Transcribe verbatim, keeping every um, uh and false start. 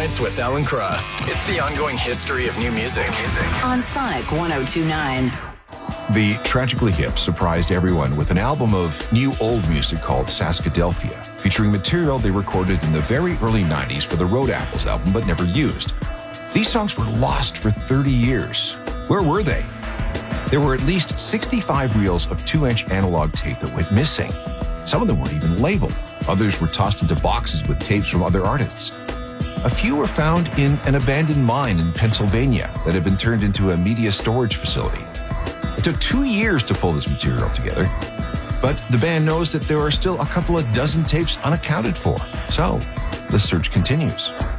Moments with Alan Cross. It's the ongoing history of new music. On Sonic one oh two point nine. The Tragically Hip surprised everyone with an album of new old music called Saskadelphia, featuring material they recorded in the very early nineties for the Road Apples album but never used. These songs were lost for thirty years. Where were they? There were at least sixty-five reels of two-inch analog tape that went missing. Some of them weren't even labeled. Others were tossed into boxes with tapes from other artists. A few were found in an abandoned mine in Pennsylvania that had been turned into a media storage facility. It took two years to pull this material together, but the band knows that there are still a couple of dozen tapes unaccounted for. So, the search continues.